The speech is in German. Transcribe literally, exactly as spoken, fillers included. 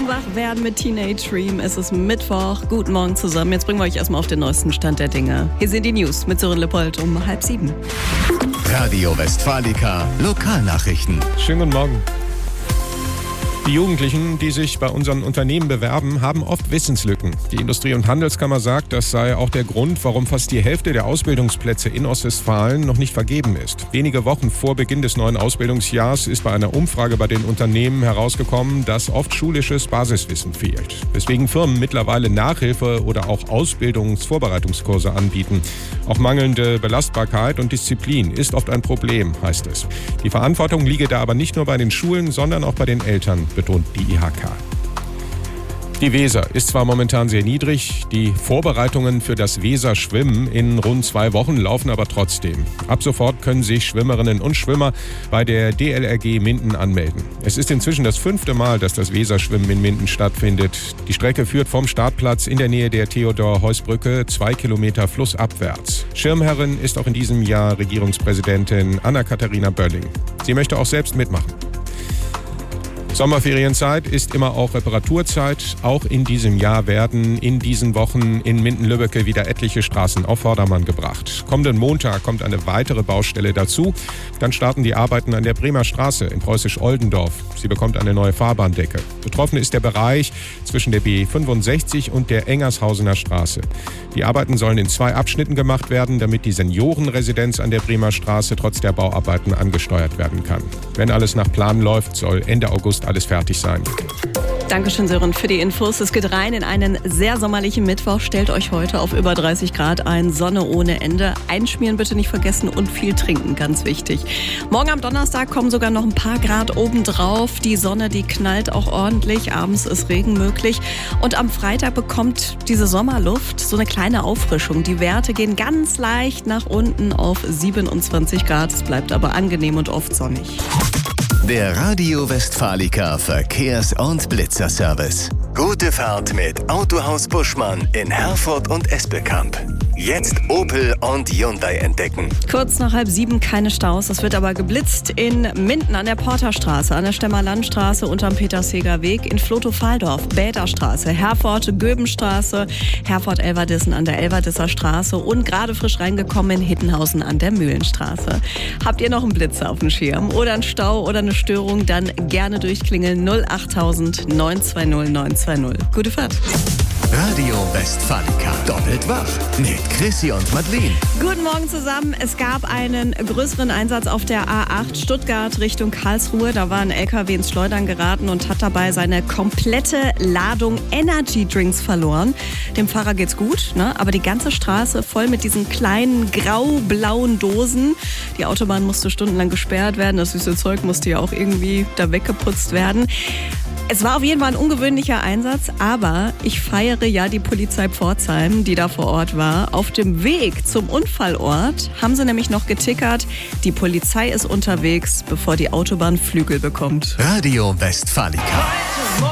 zum Wachwerden mit Teenage Dream. Es ist Mittwoch. Guten Morgen zusammen. Jetzt bringen wir euch erstmal auf den neuesten Stand der Dinge. Hier sind die News mit Sören Lippold um halb sieben. Radio Westfalica Lokalnachrichten. Schönen guten Morgen. Die Jugendlichen, die sich bei unseren Unternehmen bewerben, haben oft Wissenslücken. Die Industrie- und Handelskammer sagt, das sei auch der Grund, warum fast die Hälfte der Ausbildungsplätze in Ostwestfalen noch nicht vergeben ist. Wenige Wochen vor Beginn des neuen Ausbildungsjahrs ist bei einer Umfrage bei den Unternehmen herausgekommen, dass oft schulisches Basiswissen fehlt. Weswegen Firmen mittlerweile Nachhilfe oder auch Ausbildungsvorbereitungskurse anbieten. Auch mangelnde Belastbarkeit und Disziplin ist oft ein Problem, heißt es. Die Verantwortung liege da aber nicht nur bei den Schulen, sondern auch bei den Eltern, betont die I H K. Die Weser ist zwar momentan sehr niedrig, die Vorbereitungen für das Weserschwimmen in rund zwei Wochen laufen aber trotzdem. Ab sofort können sich Schwimmerinnen und Schwimmer bei der D L R G Minden anmelden. Es ist inzwischen das fünfte Mal, dass das Weserschwimmen in Minden stattfindet. Die Strecke führt vom Startplatz in der Nähe der Theodor-Heuss-Brücke zwei Kilometer flussabwärts. Schirmherrin ist auch in diesem Jahr Regierungspräsidentin Anna-Katharina Bölling. Sie möchte auch selbst mitmachen. Sommerferienzeit ist immer auch Reparaturzeit. Auch in diesem Jahr werden in diesen Wochen in Minden-Lübbecke wieder etliche Straßen auf Vordermann gebracht. Kommenden Montag kommt eine weitere Baustelle dazu. Dann starten die Arbeiten an der Bremer Straße in Preußisch-Oldendorf. Sie bekommt eine neue Fahrbahndecke. Betroffen ist der Bereich zwischen der B fünfundsechzig und der Engershausener Straße. Die Arbeiten sollen in zwei Abschnitten gemacht werden, damit die Seniorenresidenz an der Bremer Straße trotz der Bauarbeiten angesteuert werden kann. Wenn alles nach Plan läuft, soll Ende August alles fertig sein. Dankeschön, Sören, für die Infos. Es geht rein in einen sehr sommerlichen Mittwoch. Stellt euch heute auf über dreißig Grad ein. Sonne ohne Ende. Einschmieren bitte nicht vergessen und viel trinken, ganz wichtig. Morgen am Donnerstag kommen sogar noch ein paar Grad obendrauf. Die Sonne, die knallt auch ordentlich. Abends ist Regen möglich. Und am Freitag bekommt diese Sommerluft so eine kleine Auffrischung. Die Werte gehen ganz leicht nach unten auf siebenundzwanzig Grad. Es bleibt aber angenehm und oft sonnig. Der Radio Westfalica Verkehrs- und Blitzerservice. Gute Fahrt mit Autohaus Buschmann in Herford und Espelkamp. Jetzt Opel und Hyundai entdecken. Kurz nach halb sieben keine Staus. Es wird aber geblitzt in Minden an der Porterstraße, an der Stemmer Landstraße unterm Petersheger Weg, in Flotow-Fahldorf, Bäderstraße, Herford, Göbenstraße, Herford-Elverdissen an der Elverdisser Straße und gerade frisch reingekommen in Hittenhausen an der Mühlenstraße. Habt ihr noch einen Blitzer auf dem Schirm oder einen Stau oder eine Störung, dann gerne durchklingeln null achttausend neun zwei null neun zwei null. Gute Fahrt. Radio Westfalica. Doppelt wach mit Chrissy und Madeleine. Guten Morgen zusammen. Es gab einen größeren Einsatz auf der A acht Stuttgart Richtung Karlsruhe. Da war ein L K W ins Schleudern geraten und hat dabei seine komplette Ladung Energy Drinks verloren. Dem Fahrer geht's gut, ne? Aber die ganze Straße voll mit diesen kleinen grau-blauen Dosen. Die Autobahn musste stundenlang gesperrt werden. Das süße Zeug musste ja auch irgendwie da weggeputzt werden. Es war auf jeden Fall ein ungewöhnlicher Einsatz, aber ich feiere ja die Polizei Pforzheim, die da vor Ort war. Auf dem Weg zum Unfallort haben sie nämlich noch getickert, die Polizei ist unterwegs, bevor die Autobahn Flügel bekommt. Radio Westfalica.